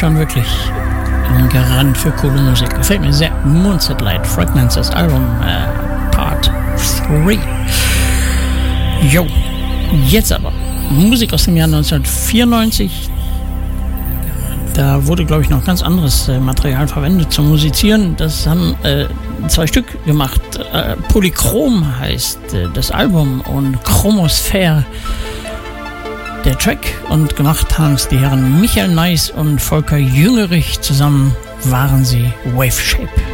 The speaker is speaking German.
schon wirklich ein Garant für coole Musik. Gefällt mir sehr. Moonset Light Fragments, das Album Part 3. Jo, jetzt aber Musik aus dem Jahr 1994. Da wurde, glaube ich, noch ganz anderes Material verwendet zum Musizieren. Das haben 2 Stück gemacht. Polychrom heißt das Album und Chromosphäre der Track. Und gemacht haben es die Herren Michael Nice und Volker Jüngerich. Zusammen waren sie Wave Shape.